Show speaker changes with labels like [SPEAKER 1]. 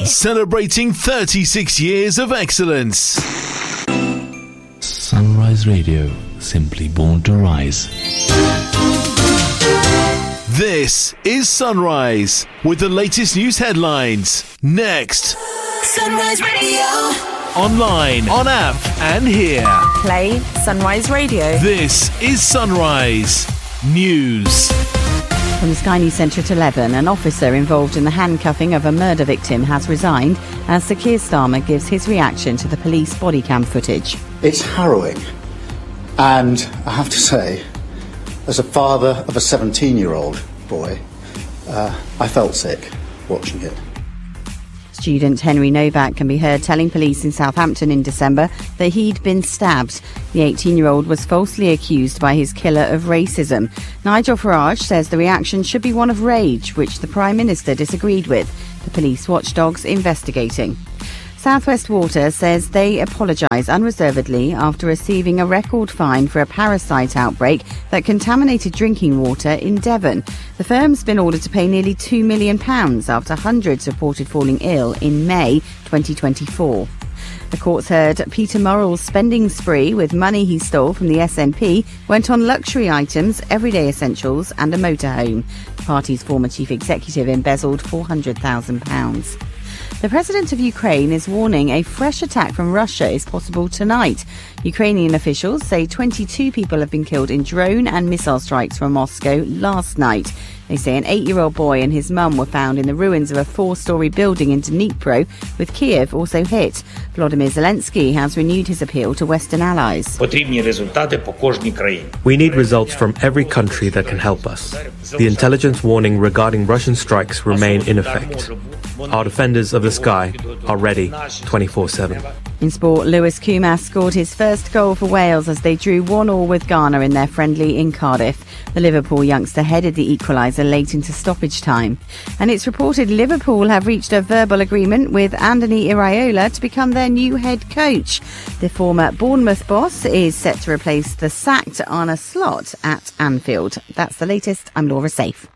[SPEAKER 1] Celebrating 36 years of excellence.
[SPEAKER 2] Sunrise Radio, simply born to rise.
[SPEAKER 1] This is Sunrise with the latest news headlines. Next.
[SPEAKER 3] Sunrise Radio.
[SPEAKER 1] Online, on app, and here.
[SPEAKER 4] Play Sunrise Radio.
[SPEAKER 1] This is Sunrise News.
[SPEAKER 4] From the Sky News Centre at 11, an officer involved in the handcuffing of a murder victim has resigned as Sir Keir Starmer gives his reaction to the police body cam footage.
[SPEAKER 5] It's harrowing, and I have to say, as a father of a 17-year-old boy, I felt sick watching it.
[SPEAKER 4] Student Henry Novak can be heard telling police in Southampton in December that he'd been stabbed. The 18-year-old was falsely accused by his killer of racism. Nigel Farage says the reaction should be one of rage, which the Prime Minister disagreed with. The police watchdog's investigating. South West Water says they apologise unreservedly after receiving a record fine for a parasite outbreak that contaminated drinking water in Devon. The firm's been ordered to pay nearly £2 million after hundreds reported falling ill in May 2024. The courts heard Peter Murrell's spending spree with money he stole from the SNP went on luxury items, everyday essentials and a motorhome. The party's former chief executive embezzled £400,000. The president of Ukraine is warning a fresh attack from Russia is possible tonight. Ukrainian officials say 22 people have been killed in drone and missile strikes from Moscow last night. They say an 8-year-old boy and his mum were found in the ruins of a 4-storey building in Dnipro, with Kiev also hit. Volodymyr Zelensky has renewed his appeal to Western allies.
[SPEAKER 6] We need results from every country that can help us. The intelligence warning regarding Russian strikes remain in effect. Our defenders of the sky are ready 24/7.
[SPEAKER 4] In sport, Lewis Kumas scored his first goal for Wales as they drew 1-1 with Ghana in their friendly in Cardiff. The Liverpool youngster headed the equaliser late into stoppage time. And it's reported Liverpool have reached a verbal agreement with Anthony Iraola to become their new head coach. The former Bournemouth boss is set to replace the sacked Arne Slot at Anfield. That's the latest. I'm Laura Safe.